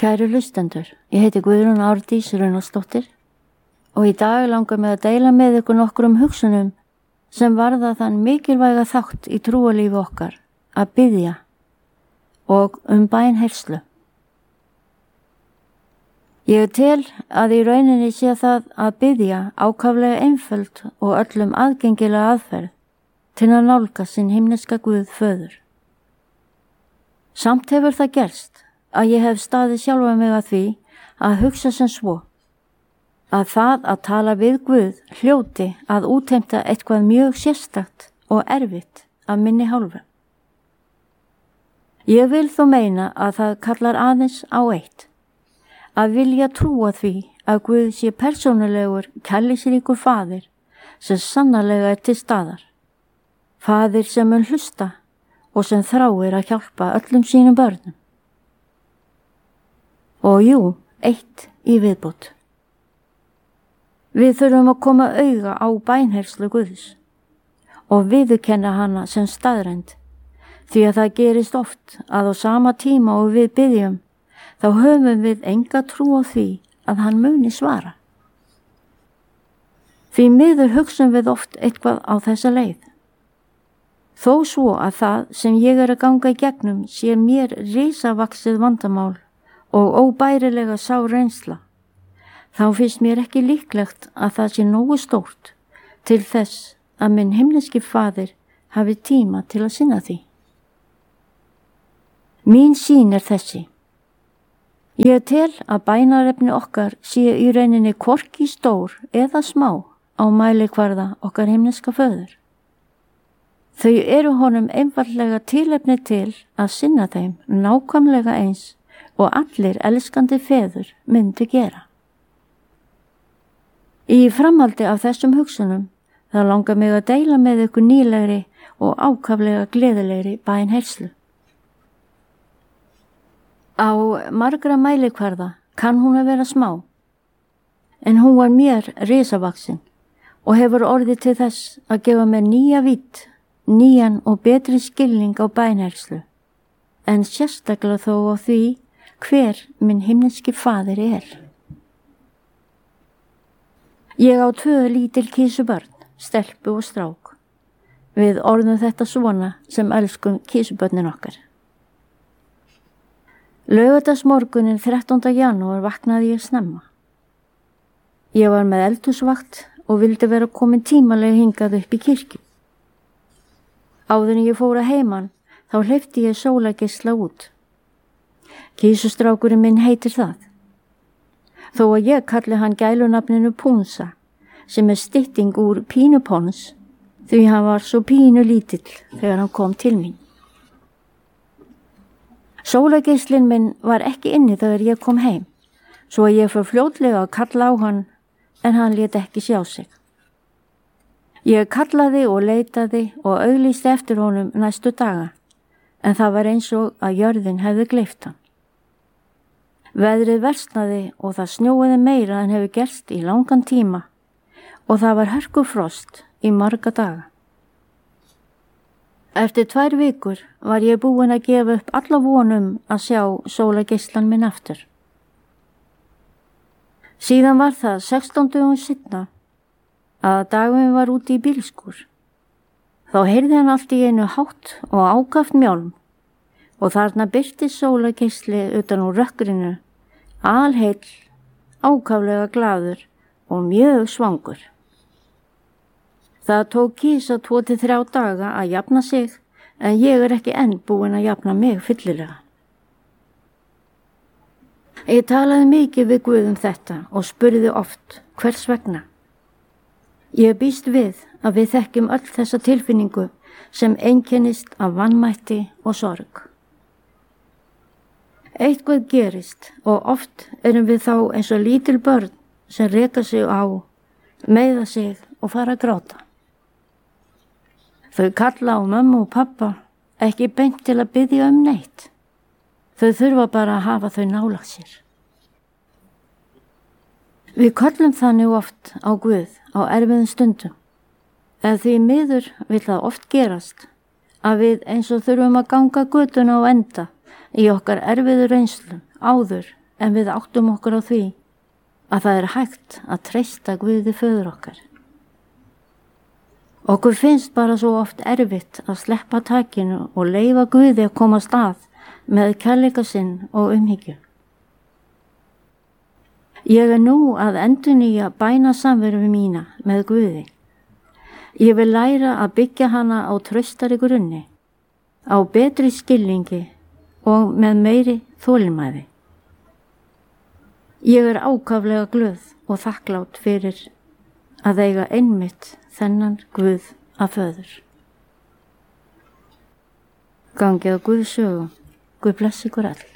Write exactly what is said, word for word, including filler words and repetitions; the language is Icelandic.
Kæru hlustendur, ég heiti Guðrún Árdís Runnarsdóttir og í dag langar mig að deila með ykkur nokkrum hugsunum sem varða þann mikilvæga þátt í trúarlífi okkar að biðja og um bænheyrslu. Ég tel að í rauninni sé það að biðja ákaflega einföld og öllum aðgengilega aðferð til að nálga sinn himneska Guð föður. Samt hefur það gerst að ég hef staðið sjálfa mig að því að hugsa sem svo, að það að tala við Guð hljóti að útheimta eitthvað mjög sérstakt og erfitt af minni hálfu. Ég vil þó meina að það kallar aðeins á eitt, að vilja trúa því að Guð sé persónulegur, kærleiksríkur faðir sem sannarlega er til staðar, faðir sem mun hlusta og sem þráir að hjálpa öllum sínum börnum. Og jú, eitt í viðbót. Við þurfum að koma auga á bænheyrslu Guðs og viðurkenna hana sem staðreynd, því að það gerist oft að á sama tíma og við biðjum, þá höfum við enga trú á því að hann muni svara. Því miður hugsum við oft eitthvað á þessa leið. Þó svo að það sem ég er að ganga í gegnum sé mér risavaxið vandamál og óbærilega sá reynsla, þá finnst mér ekki líklegt að það sé nógu stórt til þess að minn himneski faðir hafi tíma til að sinna því. Mín sýn er þessi. Ég tel að bænarefni okkar sé í rauninni hvorki stór eða smá á mælikvarða okkar himneska föður. Þau eru honum einfaldlega tilefni til að sinna þeim nákvæmlega eins og allir elskandi feður myndi gera. Í framhaldi af þessum hugsunum þá langar mig að deila með ykkur nýlegri og ákaflega gleðilegri bænheyrslu. Á margra mælikvarða kann hún að vera smá, en hún var mér risavaxin og hefur orðið til þess að gefa mér nýja vídd, nýjan og betri skilning á bænheyrslu, en sérstaklega þó á því hver minn himneski faðir er. Ég á tvö lítil kísubörn, stelpu og strák. Við orðum þetta svona sem elskum kísubörnin okkar. Laugardagsmorguninn þrettánda janúar vaknaði ég snemma. Ég var með eldhúsvakt og vildi vera komin tímalega hingað upp í kirkju. Áður en ég fór að heiman, þá hleypti ég sólargeisla út. Kísustrákurinn minn heitir það. Þó að ég kalli hann gælunafninu Púnsa, sem er stytting úr Pínupons, því hann var svo pínu lítill þegar hann kom til mín. Sólargeislinn minn var ekki inni þegar ég kom heim, svo að ég fór fljótlega að kalla á hann, en hann lét ekki sjá sig. Ég kallaði og leitaði og auglýsti eftir honum næstu daga, en það var eins og að jörðin hefði gleypt hann. Veðrið versnaði og það snjóaði meira en hefur gerst í langan tíma og það var hörkufrost í marga daga. Eftir tvær vikur var ég búin að gefa upp alla vonum að sjá sólargeislan minn aftur. Síðan var það sextán dögum seinna að dagurinn var úti í bílskúr. Þá heyrði hann allt í einu hátt og ákaft mjálm og þarna birti sólargeisli utan úr rökkrinu, alheill, ákaflega glaður og mjög svangur. Það tók kísa tvo til þrjá daga að jafna sig, en ég er ekki enn búin að jafna mig fyllilega. Ég talaði mikið við Guð um þetta og spurði oft hvers vegna. Ég býst við að við þekkjum öll þessa tilfinningu sem einkennist af vanmætti og sorg. Eitthvað gerist og oft erum við þá eins og lítil börn sem reka sig á, meiða sig og fara að gráta. Þau kalla á mömmu og pappa ekki beint til að biðja um neitt. Þau þurfa bara að hafa þau nálægt sér. Við kallum þannig oft á Guð á erfiðum stundum, eða því miður vill það oft gerast að við eins og þurfum að ganga götuna á enda í okkar erfiðu reynslum áður en við áttum okkur á því að það er hægt að treysta Guði föður okkar. Okkur finnst bara svo oft erfitt að sleppa takinu og leyfa Guði að koma stað með kærleika sinn og umhyggju. Ég er nú að endurnýja bænasamveru mína með Guði. Ég vil læra að byggja hana á traustari grunni, á betri skilningi og með meiri þolinmæði. Ég er ákaflega glöð og þakklát fyrir að eiga einmitt þennan Guð að föður. Gangið á Guðs sögu. Guð blessi ykkur all.